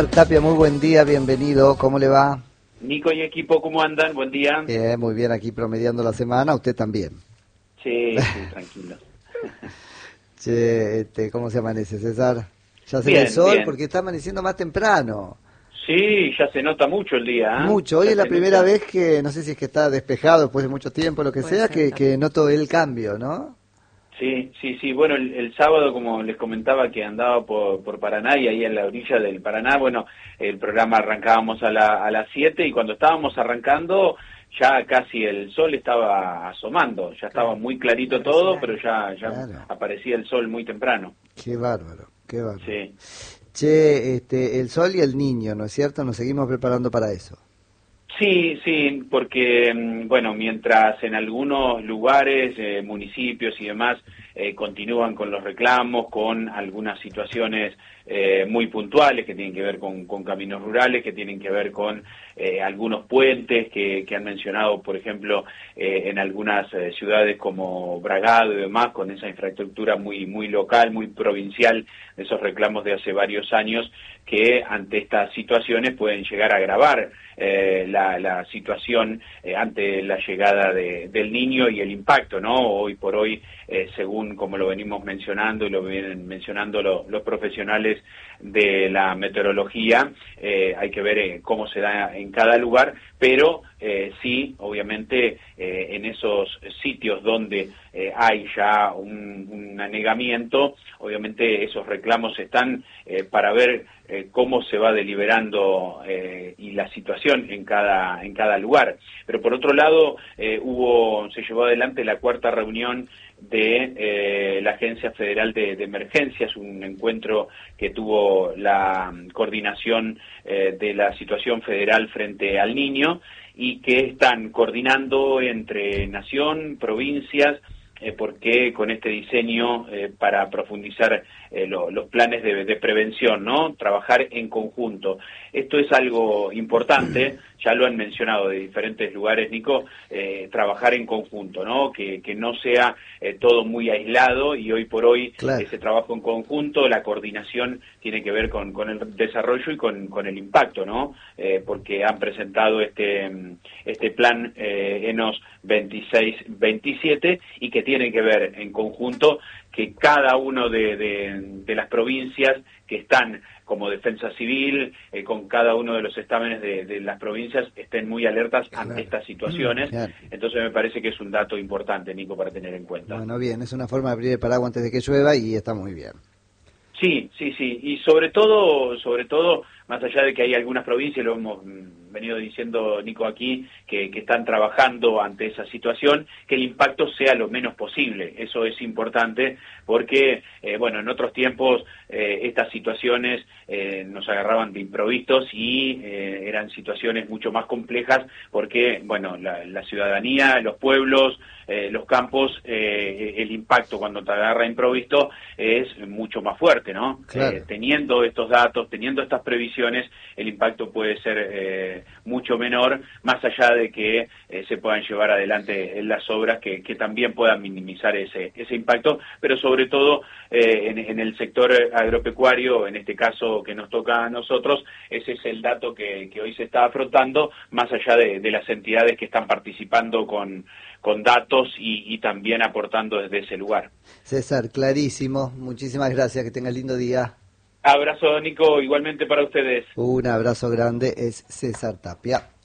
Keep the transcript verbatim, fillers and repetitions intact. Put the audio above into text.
Tapia, muy buen día, bienvenido, ¿cómo le va? Nico y equipo, ¿cómo andan? Buen día. Bien, muy bien, aquí promediando la semana, usted también. Sí, sí, tranquilo. Che, este, ¿cómo se amanece, César? ¿Ya se Bien, ve el sol? bien. Porque está amaneciendo más temprano. Sí, ya se nota mucho el día, ¿eh? Mucho, hoy Ya es la se primera nota. vez que, no sé si es que está despejado después de mucho tiempo, lo que Puede sea, ser que, que también. noto el cambio, ¿no? Sí, sí, sí. Bueno, el, el sábado, como les comentaba, que andaba por, por Paraná y ahí en la orilla del Paraná, bueno, el programa arrancábamos a, la, a las siete y cuando estábamos arrancando ya casi el sol estaba asomando, ya estaba Claro, muy clarito todo, parecía. pero ya, ya Claro. aparecía el sol muy temprano. Qué bárbaro, qué bárbaro. Sí. Che, este, el sol y el niño, ¿no es cierto? Nos seguimos preparando para eso. Sí, sí, porque, mm, bueno, mientras en algunos lugares, eh, municipios y demás, eh, continúan con los reclamos, con algunas situaciones eh, muy puntuales que tienen que ver con, con caminos rurales, que tienen que ver con eh, algunos puentes que, que han mencionado, por ejemplo, eh, en algunas eh, ciudades como Bragado y demás, con esa infraestructura muy, muy local, muy provincial, esos reclamos de hace varios años, que ante estas situaciones pueden llegar a agravar eh, la, la situación eh, ante la llegada de, del niño y el impacto, ¿no? Hoy por hoy, eh, según como lo venimos mencionando y lo vienen mencionando lo, los profesionales de la meteorología, eh, hay que ver eh, cómo se da en cada lugar, pero eh, sí, obviamente, eh, en esos sitios donde eh, hay ya un, un anegamiento, obviamente esos reclamos están eh, para ver eh, cómo se va deliberando eh, y la situación en cada en cada lugar. Pero por otro lado, eh, hubo se llevó adelante la cuarta reunión de eh, la Agencia Federal de, de Emergencias, un encuentro que tuvo la coordinación eh, de la situación federal frente al niño y que están coordinando entre nación, provincias, eh, porque con este diseño eh, para profundizar eh, lo, los planes de, de prevención, ¿no? Trabajar en conjunto. Esto es algo importante, ya lo han mencionado de diferentes lugares, Nico, eh, trabajar en conjunto, ¿no? Que, que no sea eh, todo muy aislado y hoy por hoy Claro. ese trabajo en conjunto, la coordinación tiene que ver con, con el desarrollo y con, con el impacto, ¿no? Eh, porque han presentado este, este plan eh, ENOS veintiséis veintisiete y que tiene que ver en conjunto que cada uno de, de, de las provincias que están como defensa civil, eh, con cada uno de los estámenes de, de las provincias, estén muy alertas Claro. ante estas situaciones. Claro. Entonces me parece que es un dato importante, Nico, para tener en cuenta. Bueno, bien, es una forma de abrir el paraguas antes de que llueva y está muy bien. Sí, sí, sí, y sobre todo, sobre todo, más allá de que hay algunas provincias, lo hemos venido diciendo, Nico, aquí, que, que están trabajando ante esa situación, que el impacto sea lo menos posible. Eso es importante porque, eh, bueno, en otros tiempos eh, estas situaciones eh, nos agarraban de improvistos y eh, eran situaciones mucho más complejas porque, bueno, la, la ciudadanía, los pueblos, eh, los campos, eh, el impacto cuando te agarra improvisto es mucho más fuerte, ¿no? Claro. Eh, teniendo estos datos, teniendo estas previsiones, el impacto puede ser eh, mucho menor, más allá de que eh, se puedan llevar adelante en las obras que, que también puedan minimizar ese, ese impacto, pero sobre todo eh, en, en el sector agropecuario, en este caso que nos toca a nosotros, ese es el dato que, que hoy se está afrontando, más allá de, de las entidades que están participando con, con datos y, y también aportando desde ese lugar. César, clarísimo, muchísimas gracias, que tenga lindo día. Abrazo, Nico, igualmente para ustedes. Un abrazo grande, es César Tapia.